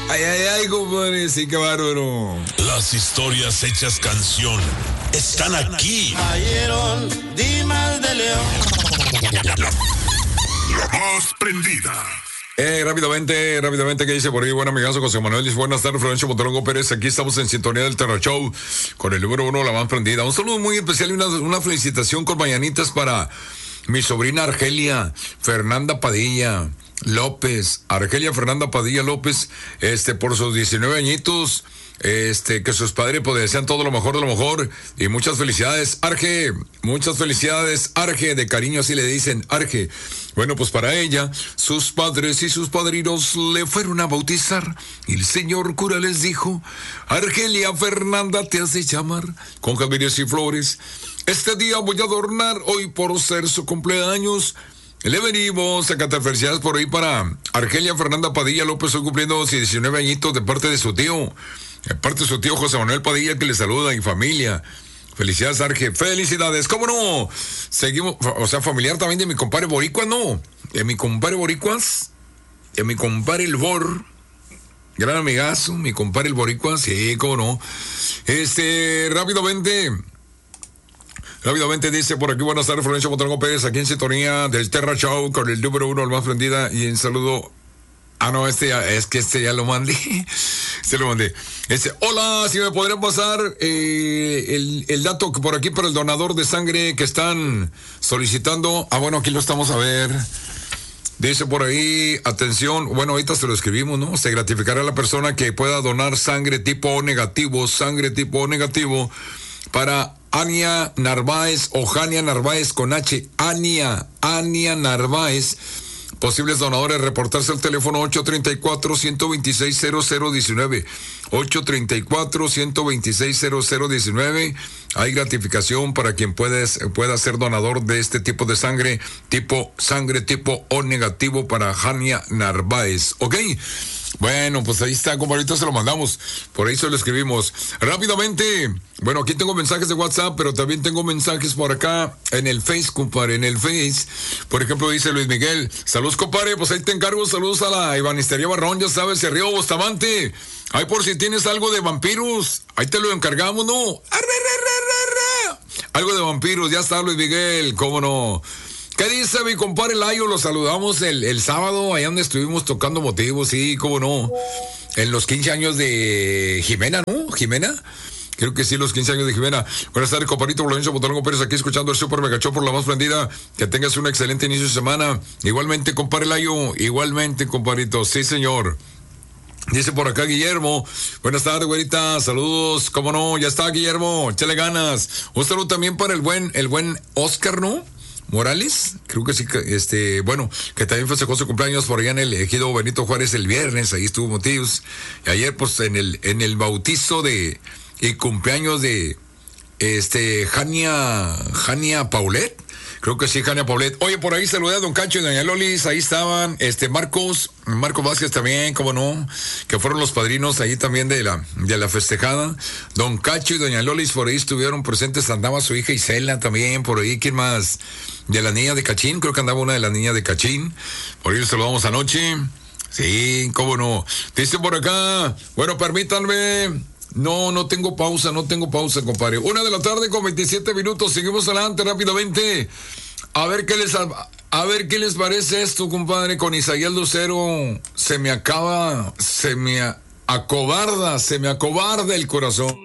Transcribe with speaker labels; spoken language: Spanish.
Speaker 1: Ay, ay, ay, compadre, sí, qué bárbaro.
Speaker 2: Las historias hechas canción están aquí.
Speaker 3: Cayeron Dimas de León.
Speaker 2: La más prendida.
Speaker 1: Rápidamente, ¿qué dice por ahí? Buen amigazo José Manuel dice, buenas tardes, Florencio Montelongo Pérez, aquí estamos en sintonía del Terra Show, con el número 1, la más prendida. Un saludo muy especial y una felicitación con mañanitas para mi sobrina Argelia Fernanda Padilla López, por sus 19 añitos, que sus padres pues desean todo lo mejor de lo mejor, y muchas felicidades, Arge, de cariño así le dicen, Arge. Bueno, pues para ella, sus padres y sus padrinos le fueron a bautizar, y el señor cura les dijo, Argelia Fernanda te hace llamar, con javillas y flores, este día voy a adornar, hoy por ser su cumpleaños. Le venimos a cantar felicidades por ahí para Argelia Fernanda Padilla López, hoy cumpliendo 19 añitos de parte de su tío José Manuel Padilla, que le saluda y familia. Felicidades, Arge, felicidades, ¿cómo no? Seguimos, o sea, familiar también de mi compadre Boricuas, ¿no? De mi compadre Boricuas, de mi compadre El Bor, gran amigazo, mi compadre El Boricuas, sí, ¿cómo no? Rápidamente dice por aquí, buenas tardes, Florencio Montelongo Pérez, aquí en sintonía del Terra Show, con el número 1, el más prendida, y en saludo. Ah, no, ya lo mandé. Hola, si me podrían pasar el dato por aquí para el donador de sangre que están solicitando. Ah, bueno, aquí lo estamos a ver. Dice por ahí, atención, bueno, ahorita se lo escribimos, ¿no? Se gratificará a la persona que pueda donar sangre tipo O negativo, para Ania Narváez o Jania Narváez con H. Ania Narváez. Posibles donadores, reportarse al teléfono 834-126-0019. 834-126-0019. Hay gratificación para quien pueda ser donador de este tipo de sangre tipo O negativo para Jania Narváez. ¿Ok? Bueno, pues ahí está, compadrito, se lo mandamos. Por ahí se lo escribimos. Rápidamente, bueno, aquí tengo mensajes de WhatsApp, pero también tengo mensajes por acá en el Face, compadre, en el Face. Por ejemplo, dice Luis Miguel, saludos, compadre, pues ahí te encargo, saludos a la Ibanistería Barrón, ya sabes, Río Bustamante. Ay, por si tienes algo de vampiros, ahí te lo encargamos, ¿no? Algo de vampiros, ya está, Luis Miguel, cómo no. ¿Qué dice mi compadre Layo? Lo saludamos el sábado, allá donde estuvimos tocando motivos, sí, cómo no. En los 15 años de Jimena, ¿no? ¿Jimena? Creo que sí, los 15 años de Jimena. Buenas tardes, compadrito Florencio Montelongo Pérez, aquí escuchando el Super Mega Show por la más prendida. Que tengas un excelente inicio de semana. Igualmente, compadre Layo, igualmente, compadrito, sí, señor. Dice por acá Guillermo, buenas tardes, güerita, saludos, cómo no, ya está Guillermo, échale ganas. Un saludo también para el buen Oscar, ¿no? Morales, creo que sí, bueno, que también festejó su cumpleaños por allá en el ejido Benito Juárez el viernes, ahí estuvo motivos. Y ayer, pues, en el bautizo y cumpleaños de Jania Paulet. Creo que sí, Jania Paulet. Oye, por ahí saludé a don Cacho y doña Lolis, ahí estaban, Marcos Vázquez también, cómo no, que fueron los padrinos ahí también de la festejada. Don Cacho y doña Lolis por ahí estuvieron presentes, andaba su hija Isela también, por ahí, ¿quién más? De la niña de Cachín, creo que andaba una de las niñas de Cachín, por ahí les saludamos anoche. Sí, cómo no. Dice por acá, bueno, permítanme. No tengo pausa, compadre. 1:00 con 27 minutos. Seguimos adelante rápidamente. A ver qué les parece esto, compadre, con Isaías Lucero. Se me acobarda el corazón.